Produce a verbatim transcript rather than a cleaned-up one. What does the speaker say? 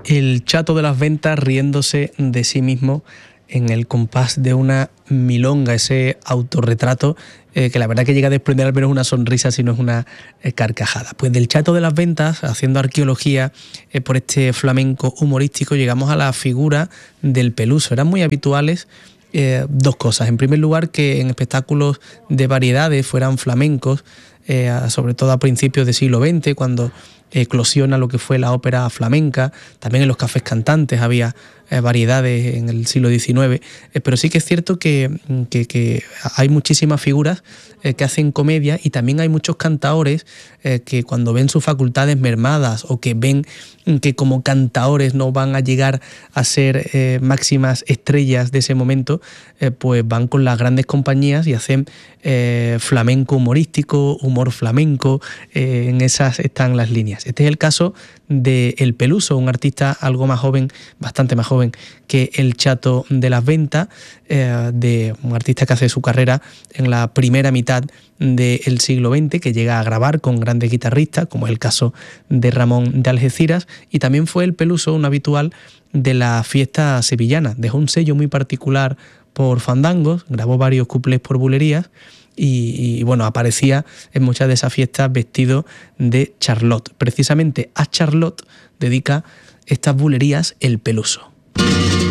El Chato de las Ventas riéndose de sí mismo en el compás de una milonga, ese autorretrato eh, que la verdad que llega a desprender al menos una sonrisa si no es una eh, carcajada. Pues del Chato de las Ventas, haciendo arqueología eh, por este flamenco humorístico, llegamos a la figura del Peluso. Eran muy habituales eh, dos cosas. En primer lugar, que en espectáculos de variedades fueran flamencos, eh, sobre todo a principios del siglo veinte, cuando eclosiona lo que fue la ópera flamenca. También en los cafés cantantes había eh, variedades en el siglo diecinueve, eh, pero sí que es cierto que, que, que hay muchísimas figuras eh, que hacen comedia, y también hay muchos cantaores eh, que cuando ven sus facultades mermadas o que ven que como cantaores no van a llegar a ser eh, máximas estrellas de ese momento, eh, pues van con las grandes compañías y hacen eh, flamenco humorístico, humor flamenco, eh, en esas están las líneas. Este es el caso de El Peluso, un artista algo más joven, bastante más joven que el Chato de las Ventas, eh, de un artista que hace su carrera en la primera mitad del siglo veinte, que llega a grabar con grandes guitarristas, como es el caso de Ramón de Algeciras, y también fue El Peluso un habitual de la fiesta sevillana. Dejó un sello muy particular por fandangos, grabó varios cuplés por bulerías, Y, y bueno, aparecía en muchas de esas fiestas vestido de Charlot. Precisamente a Charlot dedica estas bulerías El Peluso.